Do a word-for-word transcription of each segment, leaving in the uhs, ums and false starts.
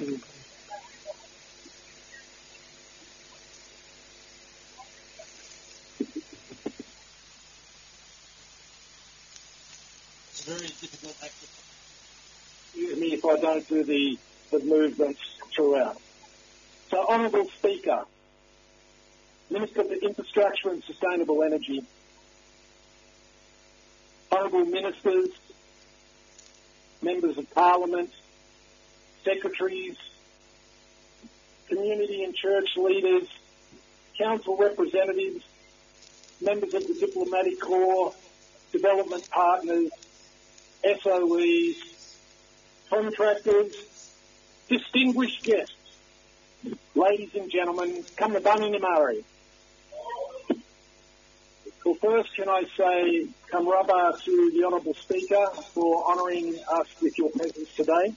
It's a very difficult act. Excuse me if I don't do the, the movements throughout. So, Honourable Speaker, Minister for Infrastructure and Sustainable Energy, Honourable Ministers, Members of Parliament, Secretaries, community and church leaders, council representatives, members of the Diplomatic Corps, development partners, S O Es, contractors, distinguished guests, ladies and gentlemen, come to Bunny Murray. Well, first, can I say kamraba to the Honourable Speaker for honouring us with your presence today.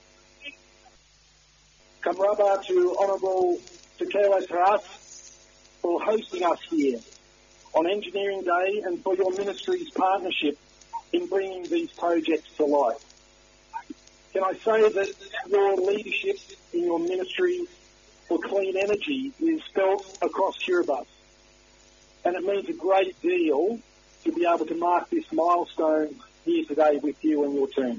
Kamraba to Honourable Tekela Taras for hosting us here on Engineering Day and for your Ministry's partnership in bringing these projects to life. Can I say that your leadership in your Ministry for clean energy is felt across Kiribati, and it means a great deal to be able to mark this milestone here today with you and your team.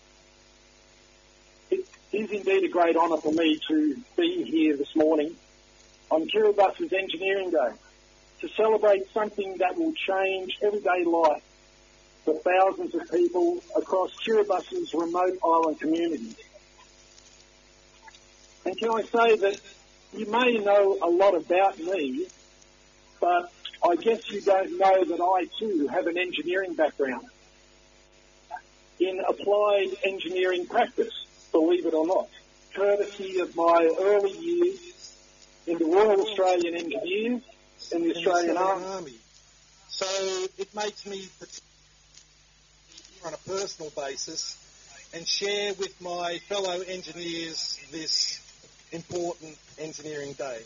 It is indeed a great honour for me to be here this morning on Kiribati's Engineering Day to celebrate something that will change everyday life for thousands of people across Kiribati's remote island communities. And can I say that you may know a lot about me, but I guess you don't know that I too have an engineering background in applied engineering practice, believe it or not, courtesy of my early years in the Royal Australian Engineers and the Australian, the Australian Army. Army. So it makes me on a personal basis and share with my fellow engineers this important engineering day.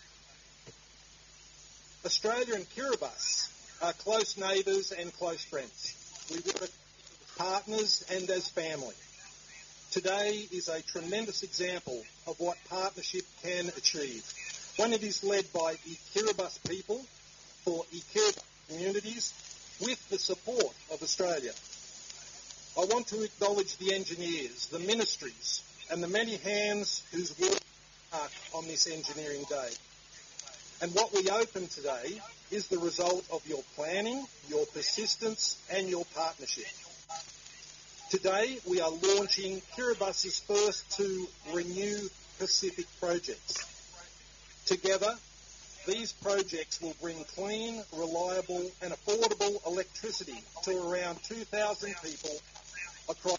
Australia and Kiribati are close neighbours and close friends. We work as partners and as family. Today is a tremendous example of what partnership can achieve. One that is led by the Kiribati people for the Kiribati communities with the support of Australia. I want to acknowledge the engineers, the ministries, and the many hands whose work are on this engineering day. And what we open today is the result of your planning, your persistence, and your partnership. Today, we are launching Kiribati's first two Renew Pacific projects. Together, these projects will bring clean, reliable, and affordable electricity to around two thousand people across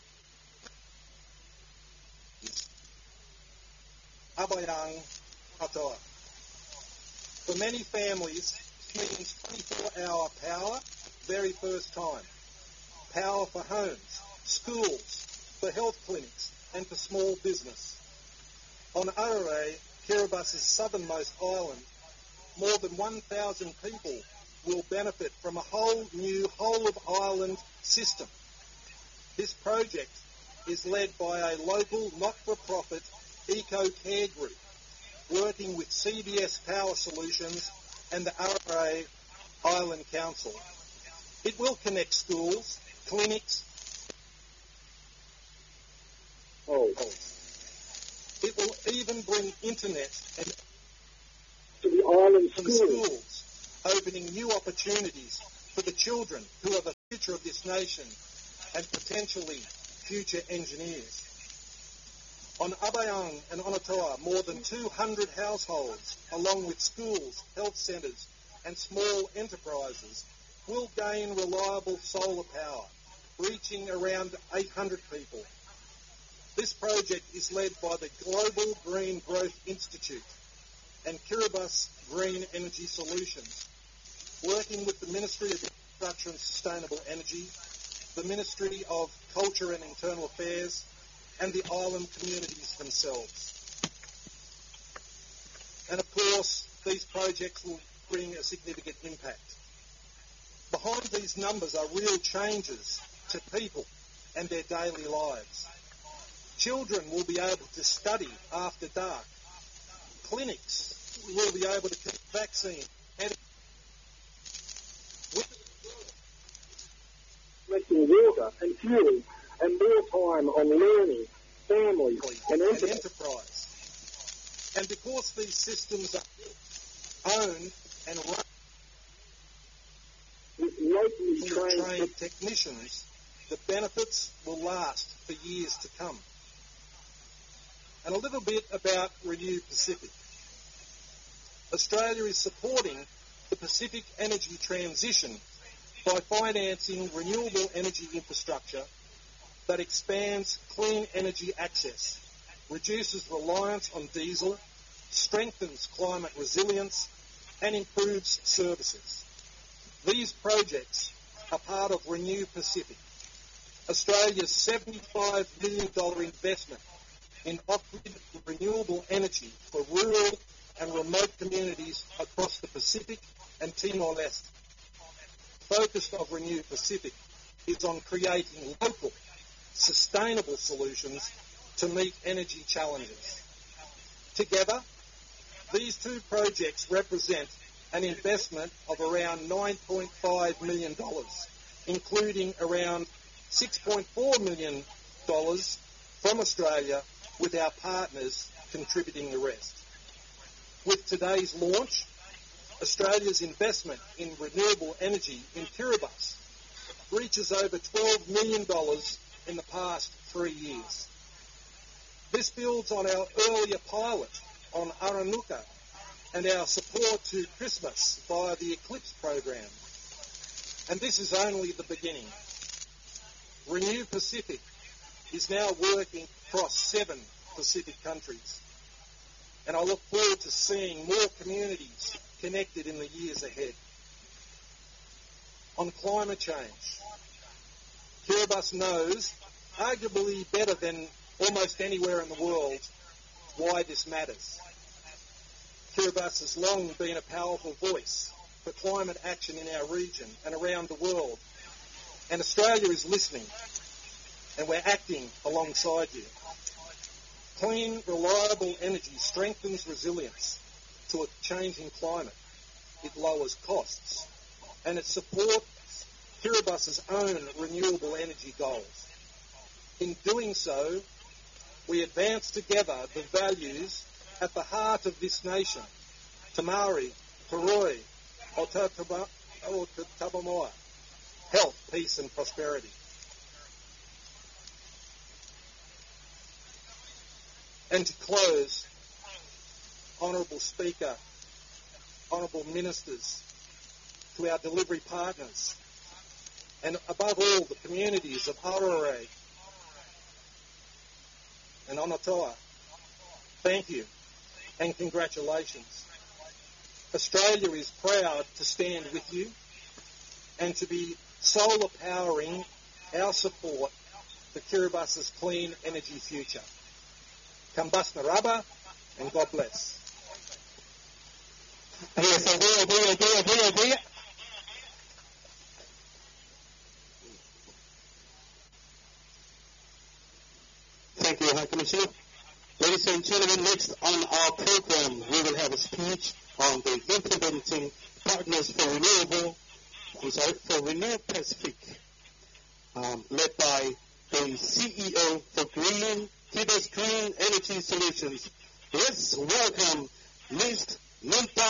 Abayang, Atoa. For many families, this means twenty-four hour power, very first time. Power for homes, schools, for health clinics, and for small business. On Arare, Kiribati's southernmost island, more than one thousand people will benefit from a whole new whole-of-island system. This project is led by a local not-for-profit eco-care group working with C B S Power Solutions and the Arare Island Council. It will connect schools, clinics, Oh. it will even bring internet and To the island from schools. schools, opening new opportunities for the children who are the future of this nation and potentially future engineers. On Abayang and Onatoa, more than two hundred households, along with schools, health centres and small enterprises, will gain reliable solar power, reaching around eight hundred people. This project is led by the Global Green Growth Institute and Kiribati Green Energy Solutions, working with the Ministry of Infrastructure and Sustainable Energy, the Ministry of Culture and Internal Affairs, and the island communities themselves. And of course, these projects will bring a significant impact. Behind these numbers are real changes to people and their daily lives. Children will be able to study after dark. Clinics will be able to get vaccine. And collecting water and fuel and more time on learning, family and and enterprise. enterprise. And because these systems are owned and run with locally by trained, trained technicians, the benefits will last for years to come. And a little bit about Renew Pacific. Australia is supporting the Pacific energy transition by financing renewable energy infrastructure that expands clean energy access, reduces reliance on diesel, strengthens climate resilience, and improves services. These projects are part of Renew Pacific, Australia's seventy-five million dollars investment in off-grid renewable energy for rural and remote communities across the Pacific and Timor-Leste. Focus of Renew Pacific is on creating local, sustainable solutions to meet energy challenges. Together, these two projects represent an investment of around nine point five million dollars, including around six point four million dollars from Australia, with our partners contributing the rest. With today's launch, Australia's investment in renewable energy in Kiribati reaches over twelve million dollars in the past three years. This builds on our earlier pilot on Aranuka and our support to Christmas via the Eclipse program. And this is only the beginning. Renew Pacific is now working across seven Pacific countries, and I look forward to seeing more communities connected in the years ahead. On climate change, Kiribati knows, arguably better than almost anywhere in the world, why this matters. Kiribati has long been a powerful voice for climate action in our region and around the world, and Australia is listening, and we're acting alongside you. Clean, reliable energy strengthens resilience to a changing climate. It lowers costs, and it supports Kiribati's own renewable energy goals. In doing so, we advance together the values at the heart of this nation: Tamari, Paroi, Otatabamoa, health, peace and prosperity. And to close, Honourable Speaker, Honourable Ministers, to our delivery partners, and above all the communities of Arore and Onotoa, thank you and congratulations. Australia is proud to stand with you and to be solar powering our support for Kiribati's clean energy future. Kambas Naraba, and God bless. Yes, agree, agree, agree, agree, agree. Thank you, High Commissioner. Ladies and gentlemen, next on our program, we will have a speech on the implementing partners for renewable, I'm sorry, for Renew Pacific, um, led by the C E O for Green, Kibas Green Energy Solutions. Let's welcome Miz Nunta